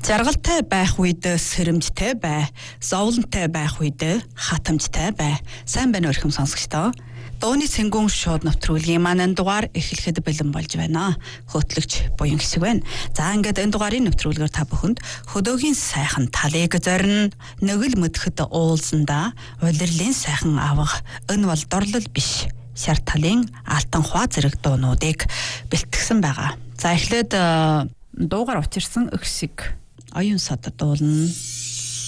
Жаргалтай байх үед сэрэмжтэй бай, зовлонтой байх үед хатамжтай бай. Сайн байна өрхөм сонсогчдоо. Дууны цэнгүүн шууд нэвтрүүлгийн маань дугаар эхлэхэд бэлэн болж байна. Хөтлөгч буян хэсэг байна. За ингээд энэ дугаарыг нэвтрүүлгээр та бүхэнд хөдөөгийн сайхан талыг зорино. Нэг л мэдхэд уулзандаа улирлын сайхан авах. Энэ бол дурлал биш. Шар талын алтан хуу зэрэг дуунуудыг бэлтгэсэн байгаа. За эхлээд дуугаар учирсан өксиг оюун сад дуулна.